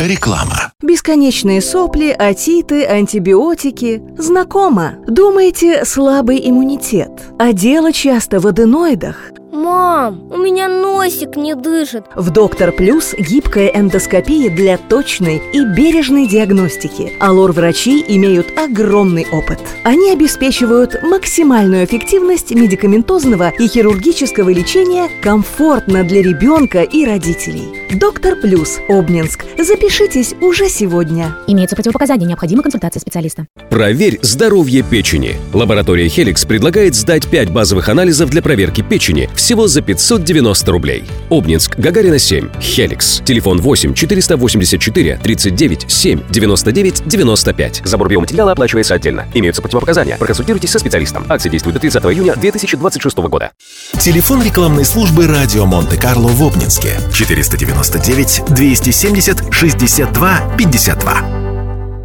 Реклама. Бесконечные сопли, отиты, антибиотики. Знакомо. Думаете, слабый иммунитет. А дело часто в аденоидах. Мам, у меня носик не дышит. В Доктор Плюс гибкая эндоскопия для точной и бережной диагностики. А лор-врачи имеют огромный опыт. Они обеспечивают максимальную эффективность медикаментозного и хирургического лечения комфортно для ребенка и родителей. Доктор Плюс, Обнинск. Запишитесь уже сегодня. Имеются противопоказания, необходима консультация специалиста. Проверь здоровье печени. Лаборатория Helix предлагает сдать 5 базовых анализов для проверки печени всего за 590 рублей. Обнинск, Гагарина 7, Helix. Телефон 8 484 39 7 99 95. Забор биоматериала оплачивается отдельно. Имеются противопоказания. Проконсультируйтесь со специалистом. Акция действует до 30 июня 2026 года. Телефон рекламной службы «Радио Монте-Карло» в Обнинске. 499 270 62 52.